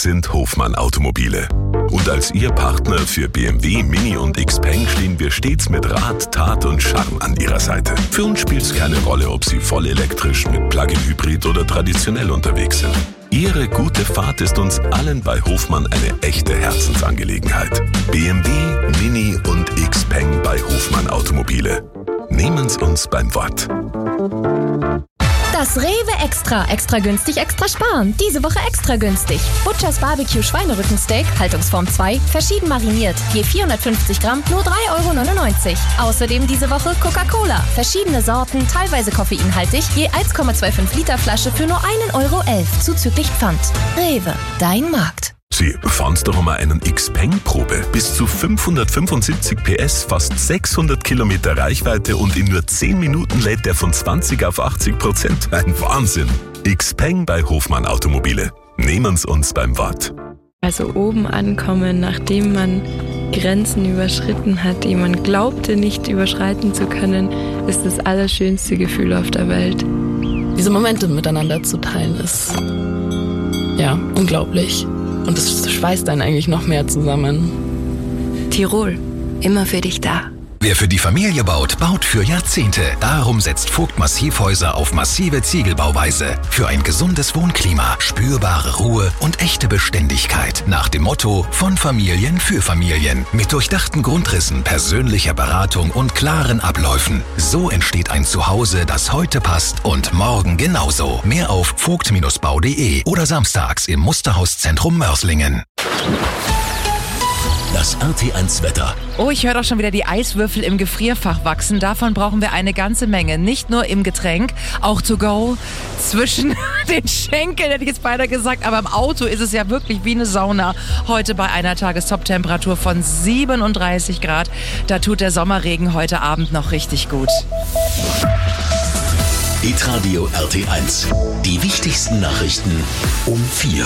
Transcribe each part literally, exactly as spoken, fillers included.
sind Hofmann Automobile. Und als Ihr Partner für B M W, Mini und Xpeng stehen wir stets mit Rat, Tat und Charme an Ihrer Seite. Für uns spielt es keine Rolle, ob Sie voll elektrisch, mit Plug-in-Hybrid oder traditionell unterwegs sind. Ihre gute Fahrt ist uns allen bei Hofmann eine echte Herzensangelegenheit. B M W, Mini und Xpeng bei Hofmann Automobile. Nehmen's uns beim Wort. Das Rewe Extra. Extra günstig, extra sparen. Diese Woche extra günstig. Butchers Barbecue Schweinerückensteak, Haltungsform zwei, verschieden mariniert. Je vierhundertfünfzig Gramm, nur drei Euro neunundneunzig. Außerdem diese Woche Coca-Cola. Verschiedene Sorten, teilweise koffeinhaltig, je eins Komma fünfundzwanzig Liter Flasche für nur ein Euro elf, zuzüglich Pfand. Rewe, dein Markt. Sie, fahren's doch einmal einen Xpeng-Probe. Bis zu fünfhundertfünfundsiebzig P S, fast sechshundert Kilometer Reichweite und in nur zehn Minuten lädt der von zwanzig auf achtzig Prozent. Ein Wahnsinn. Xpeng bei Hofmann Automobile. Nehmen's uns beim Wort. Also oben ankommen, nachdem man Grenzen überschritten hat, die man glaubte nicht überschreiten zu können, ist das allerschönste Gefühl auf der Welt. Diese Momente miteinander zu teilen ist, ja, unglaublich. Und es schweißt einen eigentlich noch mehr zusammen. Tirol, immer für dich da. Wer für die Familie baut, baut für Jahrzehnte. Darum setzt Vogt Massivhäuser auf massive Ziegelbauweise. Für ein gesundes Wohnklima, spürbare Ruhe und echte Beständigkeit. Nach dem Motto: von Familien für Familien. Mit durchdachten Grundrissen, persönlicher Beratung und klaren Abläufen. So entsteht ein Zuhause, das heute passt und morgen genauso. Mehr auf vogt Bindestrich bau punkt de oder samstags im Musterhauszentrum Mörslingen. Das R T eins Wetter. Oh, ich höre doch schon wieder die Eiswürfel im Gefrierfach wachsen. Davon brauchen wir eine ganze Menge. Nicht nur im Getränk, auch to go. Zwischen den Schenkeln hätte ich jetzt beinahe gesagt. Aber im Auto ist es ja wirklich wie eine Sauna. Heute bei einer Tagestop-Temperatur von siebenunddreißig Grad. Da tut der Sommerregen heute Abend noch richtig gut. Hitradio R T eins. Die wichtigsten Nachrichten um vier.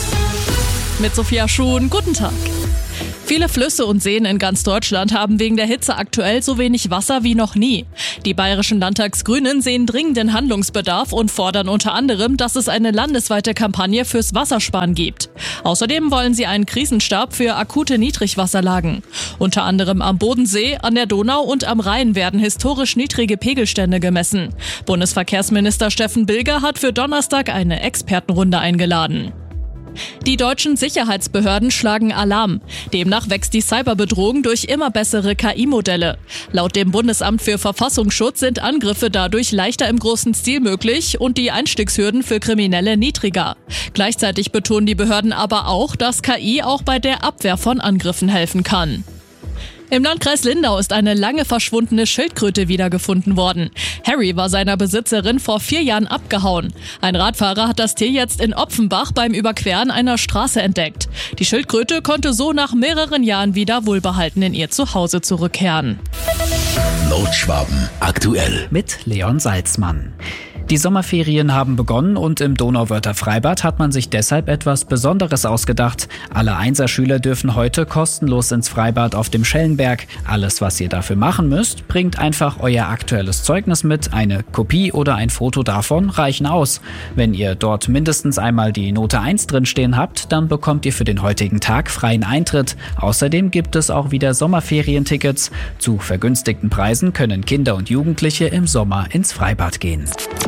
Mit Sophia Schuhn, guten Tag. Viele Flüsse und Seen in ganz Deutschland haben wegen der Hitze aktuell so wenig Wasser wie noch nie. Die bayerischen Landtagsgrünen sehen dringenden Handlungsbedarf und fordern unter anderem, dass es eine landesweite Kampagne fürs Wassersparen gibt. Außerdem wollen sie einen Krisenstab für akute Niedrigwasserlagen. Unter anderem am Bodensee, an der Donau und am Rhein werden historisch niedrige Pegelstände gemessen. Bundesverkehrsminister Steffen Bilger hat für Donnerstag eine Expertenrunde eingeladen. Die deutschen Sicherheitsbehörden schlagen Alarm. Demnach wächst die Cyberbedrohung durch immer bessere K I-Modelle. Laut dem Bundesamt für Verfassungsschutz sind Angriffe dadurch leichter im großen Stil möglich und die Einstiegshürden für Kriminelle niedriger. Gleichzeitig betonen die Behörden aber auch, dass K I auch bei der Abwehr von Angriffen helfen kann. Im Landkreis Lindau ist eine lange verschwundene Schildkröte wiedergefunden worden. Harry war seiner Besitzerin vor vier Jahren abgehauen. Ein Radfahrer hat das Tier jetzt in Opfenbach beim Überqueren einer Straße entdeckt. Die Schildkröte konnte so nach mehreren Jahren wieder wohlbehalten in ihr Zuhause zurückkehren. Nordschwaben aktuell mit Leon Salzmann. Die Sommerferien haben begonnen und im Donauwörther Freibad hat man sich deshalb etwas Besonderes ausgedacht. Alle Einser-Schüler dürfen heute kostenlos ins Freibad auf dem Schellenberg. Alles, was ihr dafür machen müsst, bringt einfach euer aktuelles Zeugnis mit. Eine Kopie oder ein Foto davon reichen aus. Wenn ihr dort mindestens einmal die Note eins drinstehen habt, dann bekommt ihr für den heutigen Tag freien Eintritt. Außerdem gibt es auch wieder Sommerferientickets. Zu vergünstigten Preisen können Kinder und Jugendliche im Sommer ins Freibad gehen.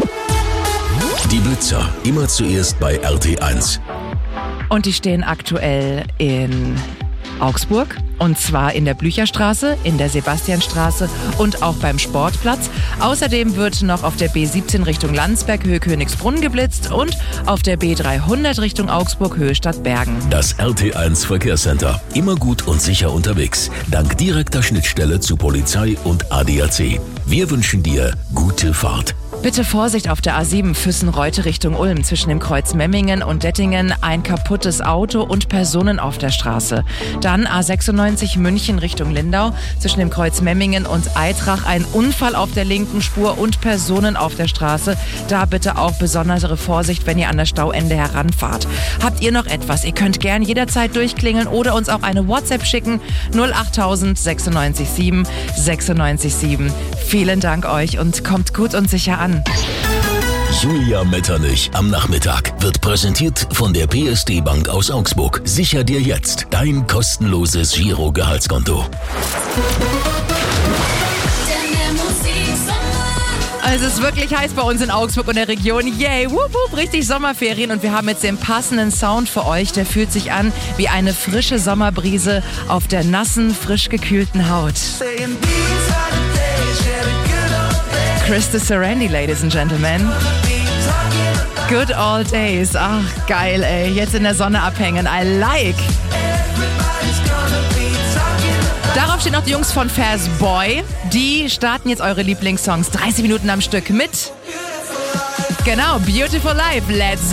Die Blitzer, immer zuerst bei R T eins. Und die stehen aktuell in Augsburg. Und zwar in der Blücherstraße, in der Sebastianstraße und auch beim Sportplatz. Außerdem wird noch auf der B siebzehn Richtung Landsberg, Höhe Königsbrunn geblitzt und auf der B dreihundert Richtung Augsburg, Höhe Stadtbergen. Das R T eins Verkehrscenter. Immer gut und sicher unterwegs. Dank direkter Schnittstelle zu Polizei und A D A C. Wir wünschen dir gute Fahrt. Bitte Vorsicht auf der A sieben Füssen-Reute Richtung Ulm zwischen dem Kreuz Memmingen und Dettingen. Ein kaputtes Auto und Personen auf der Straße. Dann A sechsundneunzig München Richtung Lindau zwischen dem Kreuz Memmingen und Eitrach. Ein Unfall auf der linken Spur und Personen auf der Straße. Da bitte auch besondere Vorsicht, wenn ihr an das Stauende heranfahrt. Habt ihr noch etwas? Ihr könnt gern jederzeit durchklingeln oder uns auch eine WhatsApp schicken. null acht null null sechs sieben sechs sieben sechs sieben. Vielen Dank euch und kommt gut und sicher an. Julia Metternich am Nachmittag wird präsentiert von der P S D Bank aus Augsburg. Sicher dir jetzt dein kostenloses Giro-Gehaltskonto. Es ist wirklich heiß bei uns in Augsburg und der Region. Yay, wup, wup, richtig Sommerferien. Und wir haben jetzt den passenden Sound für euch. Der fühlt sich an wie eine frische Sommerbrise auf der nassen, frisch gekühlten Haut. Krista Sarandon, ladies and gentlemen. Good old days. Ach, geil, ey. Jetzt in der Sonne abhängen. I like. Darauf stehen noch die Jungs von Fast Boy. Die starten jetzt eure Lieblingssongs dreißig Minuten am Stück mit. Genau, Beautiful Life. Let's